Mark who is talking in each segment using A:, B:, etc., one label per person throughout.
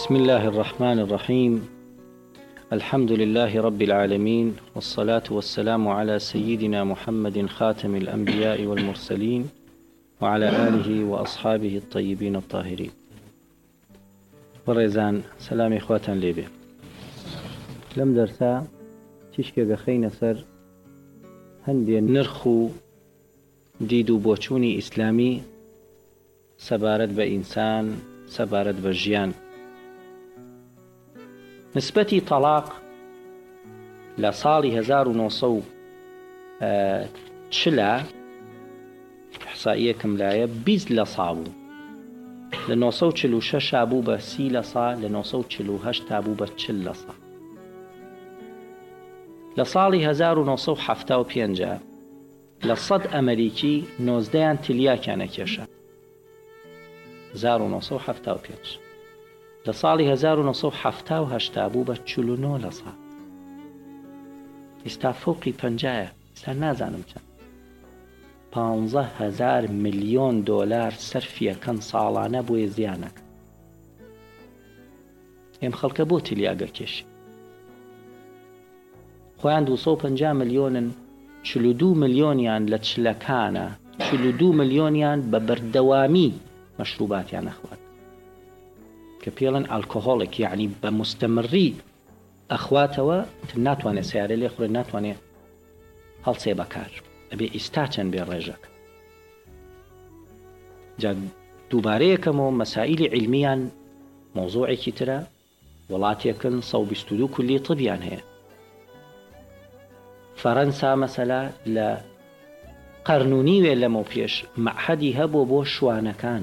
A: بسم الله الرحمن الرحيم. الحمد لله رب العالمين، والصلاة والسلام على سيدنا محمد خاتم الأنبياء والمرسلين وعلى آله وأصحابه الطيبين الطاهرين. ورزان سلام إخواتا ليبي. لم درسا تشكي بخين سر هندي نرخو ديدو بوچوني إسلامي سبارت بإنسان سبارت بجيان. نسبتي طلاق لصالي 1940 إحصائية كملاية بيز لصابو لنوصو چلو شش أبو بسي لصا لنوصو چلو هشت أبو بچل لصا لصالي 1975 لصد أمريكي 19 تليا كان كيشا 1975 لصالي 1978 بوو بە 49 لە ساڵ. ئێستا فوقی 50 ئێستا نازانم چەند 15,000 ملیۆن دۆلار سەرفیەکەن ساڵانە بۆیە زیانەکە. ئێم خەڵکە بۆ تلیاگە کێشی خۆیان 250 ملیۆنن 42 ملیۆنیان لە چلەکانە 42 ملیۆنیان بە بەردەوامی مەشروباتیان ئەخوات کە پێڵن ئالکۆهۆڵێک یعنی بە مستەمڕی ئەخواتەوە ناتوانێت سیارە لێ خوڕێ ناتوانێت هەڵسێ بەکار ئەبێ ئیستا چەند بێ ڕێژەکە. جا دووبارەیەکەمەوە مەسائیلی عیلمیان مۆزوعێکی ترە وڵاتێکن 122 کولی طبیان هەیە. فەرەنسا مەسەلا لە قەرنونی وێ لەمە پێش مەعهەدی هەبوو بۆ شوانەکان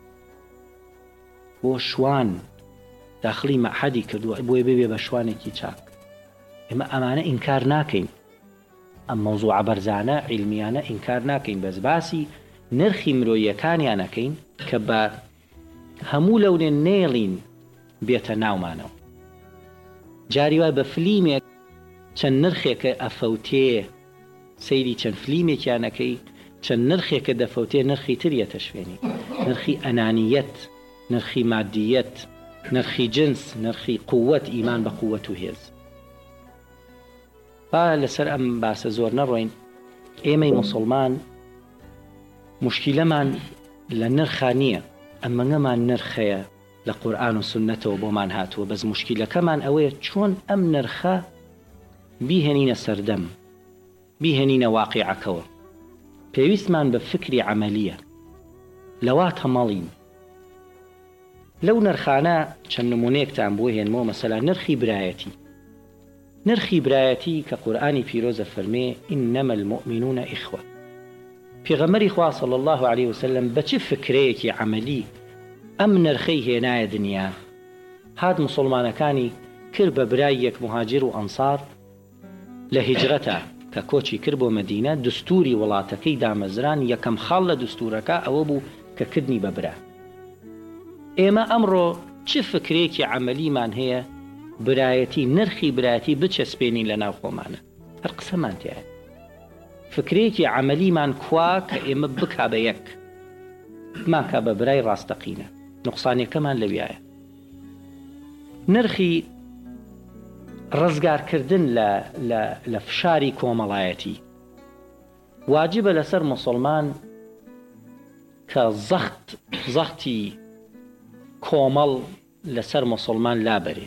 A: بۆ شوان داخلی مەعهەدی کردووە بۆیە ببێ بە شوانێکی چاک. ئێمە ئەمانە ئینکار ناکەین، ئەم مەوزوعە بەرزانە عیلمیانە ئینکار ناکەین، بەس باسی نرخی مرۆییەکانیان نەکەین کە بە هەموو لەونێ نێڵین بێتە ناومانەوە. جاری وای بە فلیمێک چەند نرخێکە ئەفەوتێ سەیری چەند فلیمێکیانەکەی چەند نرخێکە دەفەوتێ نرخی تریەتە شوێنی، نرخی ئەنانیەت، نرخی مادیەت، نرخی جنس، نرخی قووەت، ئیمان بە قووەت و هێز. با لەسەر ئەم باسە زۆر نەڕۆین. ئێمەی موسڵمان مشکیلەمان لە نرخا نییە، ئەمەنگەمان نرخەیە لە قورئان و سنەتەوە بۆمان هاتووە، بەس مشکیلەکەمان ئەوەیە چۆن ئەم نرخە بیهێنینە سەردەم، بیهێنینە واقیعەکەوە. پێویستمان بە فکری عەمەلیە، لەوا تەمەڵین. لەو نرخانە چەند نمونەیەکتان بۆ هێنمەوە. مەسەلا نرخی برایەتی. نرخی برایەتی کە قورئانی پیرۆزە فەرمێ ئینەمە المؤمنون ئیخوە. پێغەمبەری خوا صلی الله علیه وسلم بە چ فکرەیەکی عەمەلی ئەم نرخەی هێنایە دنیا؟ هات موسڵمانەکانی کرد بە برای یەک مهاجر و ئەنسار لە هیجرەتە کە کۆچی کرد بۆ مەدینە. دستوری وڵاتەکەی دامەزران یەکەم خاڵ لە دستورەکە ئەوە بوو کە کردنی بە برا. ئێمە ئەمڕۆ چ فکرێکی عەمەلیمان هەیە برایەتی نرخی برایەتی بچەسپێنین لە ناو خۆمانە؟ هەر قسەمان تایە. فکرێکی عەمەلیمان کوا کە ئێمە بکا بە یەک ماکە بە برای ڕاستەقینە. نوقسانیەکەمان لەویایە. نرخی ڕزگارکردن لە فشاری کۆمەڵایەتی واجبە لەسەر موسڵمان کە زەختی کۆمەڵ لەسەر موسڵمان لابەرێ.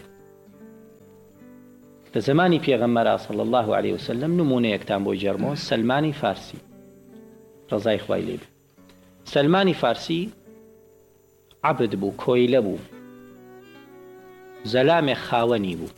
A: لە زمانی پێغەمبەر صلی الله علیه وسلم نمونەیەکتان بۆی جەرمەوە سەلمانی فارسی ڕەزای خوای لێ بێ. سەلمانی فارسی عەبد بوو، کۆیلە بوو، زەلامێک خاوەنی بوو.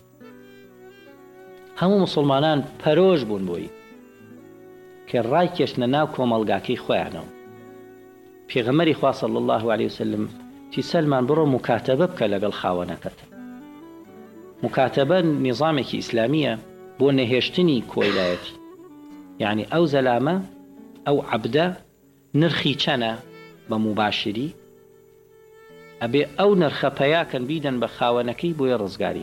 A: هەموو موسڵمانان پەرۆژ بوون بۆی کە ڕای کێشنە ناو کۆمەڵگاکەی خۆیانەوە. پێغەمبەری خوا صلی الله علیه وسلم تی سەلمان بڕۆ مکاتەبە بکە لەگەڵ خاوەنەکەت. مکاتەبە نیزامێکی ئیسلامیە بۆ نەهێشتنی کۆیلایەتی، یعنی ئەو زەلامە ئەو عەبدە نرخی چەنە بە مباشری ئەبێ ئەو نرخە پەیاکەن بیدەن بە خاوەنەکەی بۆیە ڕزگاری.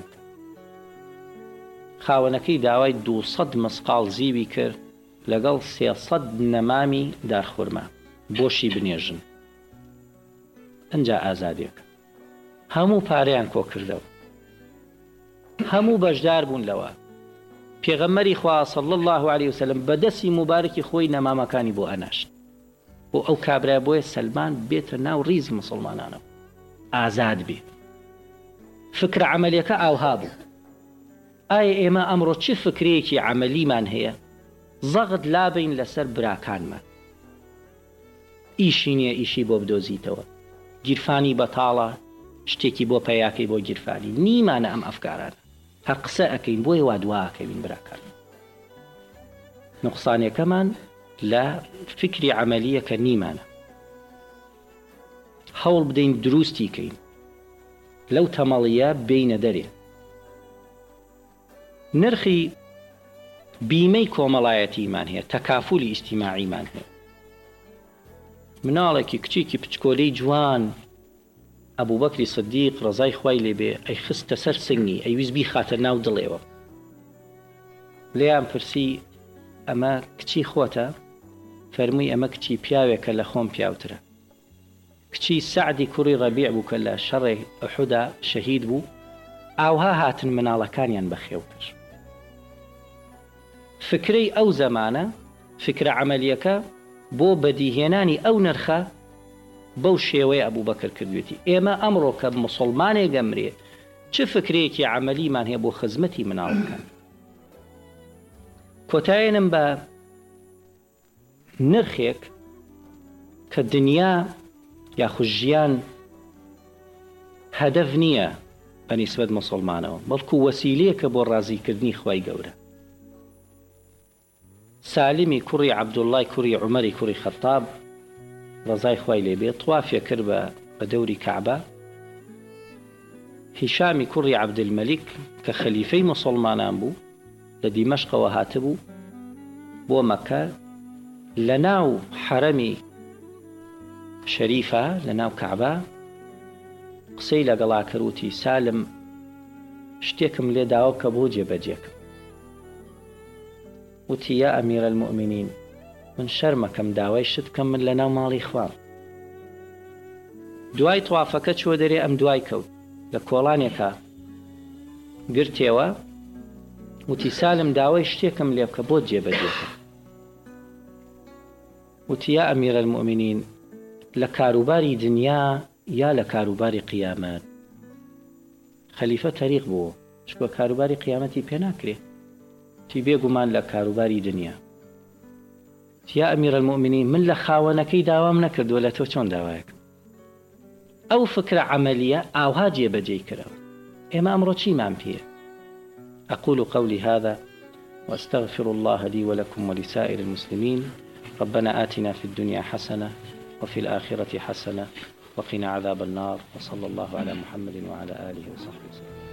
A: خاوەنەکەی داوای 200 مسقال زیوی کرد لەگەڵ 300 نەمامی دارخورما بۆشی بنێژن. ئەنجا ئازادێک هەموو پارەیان کۆ کردەوە، هەموو بەشدار بوون لەوە. پێغەمبەری خوا صلی الله علیه وسلم بەدەستی مبارەکی خۆی نەمامەکانی بۆ ئەناشت بۆ ئەو کابرا بۆیە سەلمان بێتە ناو ڕیزی مسلمانانەوە، ئازاد بێ. فکرە عەمەلیەکە ئاوها بوو. ئایا ئێمە ئەمڕۆ چ فکرەیەکی عەمەلیمان هەیە زەغت لابین لەسەر براکانمان؟ ئیشی نییە ئیشی بۆ بدۆزیتەوە، گیرفانی بەتاڵە، شتێکی بۆ پەیاکەی بۆ گیرفانی نیمانە. ئەم ئەفکارانە هەر قسە ئەەکەین بۆیە وا دواکەوین براکان. نوقسانێکەمان لە فکری عەمەلیەکە نیمانە. هەوڵ بدەین دروستی کەین لەو تەمەڵیە بینە دەرێ. نرخی بیمەی کۆمەڵایەتیمان هەیە، تەکافولی ئیجتیماعیمان هەیە. مناڵێکی کچێکی پچکۆلەی جوان ئەبوو بەکری سدیق ڕەزای خوای لێبێ ئەی خستە سەر سنگی، ئەیویست بیخاتە ناو دڵێەوە. لێیان پرسی ئەمە کچی خۆتە؟ فەرمووی ئەمە کچی پیاوێکە لە خۆم پیاوترە. کچی سەعدی کوڕی ڕەبیع بوو کە لە شەڕی ئوحودا شەهید بوو. ئاوها هاتن مناڵەکانیان بەخێو کرد. فکرەی ئەو زەمانە، فکرە عەمەلیەکە بۆ بەدیهێنانی ئەو نرخە بەو شێوەیە ئەبوو بەکر کردوێتی. ئێمە ئەمڕۆ کە موسڵمانێک گەمرێ چ فکرەیەکی عەمەلیمان هەیە بۆ خزمەتی مناڵەکان؟ کۆتایێنم بە نرخێک کە دنیا یاخود ژیان هەدەف نییە بەنیسبەت موسڵمانەوە، بەڵکو وەسیلەیەکە بۆ ڕازیکردنی خوای گەورە. سالمی کوڕی عەبدوڵڵای کوڕی عومەری کوڕی خەتاب ڕەزای خوای لێبێ تەوافێ کرد بە دەوری کەعبە. هیشامی کوڕی عەبدولمەلیک کە خەلیفەی موسڵمانان بوو لە دیمەشقەوە هاتبوو بۆ مەکە، لە ناو حەرەمی شەریفە لە ناو کەعبە قسەی لەگەڵا کردوتی سالم شتێکم لێ داوە کە بۆ جێبەجێکم. وتی یا ئەمیرە المؤمنین من شەرمەکەم داوای شت کەم من لە ناو ماڵی خوام. دوای تەوافەکە چوە دەرێ، ئەم دوای کەوت لە کۆڵانێکە گرتێوە، وتی سالم داوای شتێکم لێ بکە بۆ جێبەجێکم. وتی یا ئەمیرە المؤمنین لە کاروباری دنیا یا لە کاروباری قیامەت؟ خەلیفە تەریق بووە، چکە کاروباری قیامەتی پێ ناکرێ، تی بێگومان لە کاروباری دنیا. یا ئەمیرە المؤمنین من لە خاوەنەکەی داوام نەکردووە، لە تۆ چۆن داوایەکە؟ ئەو فکرە عەمەلیە ئاوها جێبەجێی کراوە. ئێمە ئەمڕۆ چیمان پێیە؟ أقول قولي هذا وأستغفر الله لي ولكم ولسائر المسلمين. ربنا آتنا في الدنيا حسنة وفي الآخرة حسنة وقنا عذاب النار، وصلى الله على محمد وعلى آله وصحبه وسلم.